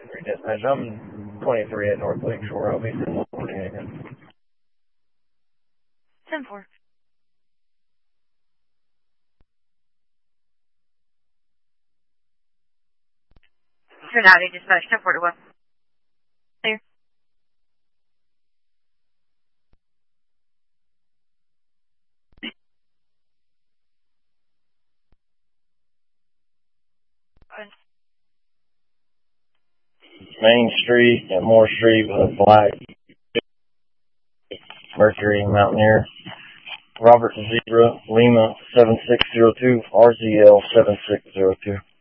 Dispatch, I'm 23 at North Lake Shore. I'll be sitting on 48. 10-4. Trinity Dispatch, 10-4 to 1. Clear. Main Street and Moore Street with a black Mercury Mountaineer. Robert Zebra, Lima 7602, RZL 7602.